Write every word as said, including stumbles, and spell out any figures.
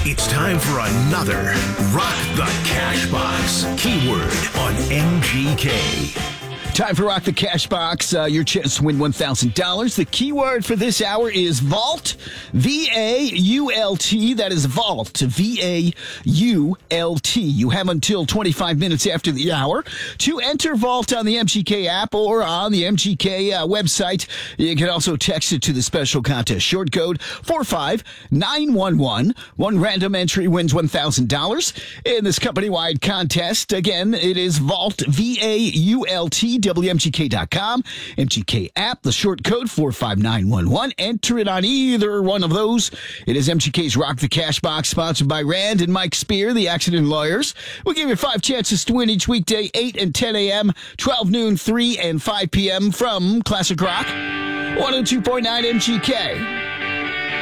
It's time for another Rock the Cash Box. Keyword on M G K. Time for Rock the Cash Box. Uh, your chance to win one thousand dollars. The keyword for this hour is vault. V A U L T. That is vault. V A U L T. You have until twenty-five minutes after the hour to enter vault on the M G K app or on the M G K uh, website. You can also text it to the special contest. Short code four five nine one one. One random entry wins one thousand dollars in this company-wide contest. Again, it is vault. V A U L T. W M G K dot com, M G K app, the short code four five nine one one. Enter it on either one of those. It is M G K's Rock the Cash Box, sponsored by Rand and Mike Spear, the accident lawyers. We'll give you five chances to win each weekday, eight and ten a.m., twelve noon, three and five p.m. from Classic Rock one oh two point nine M G K.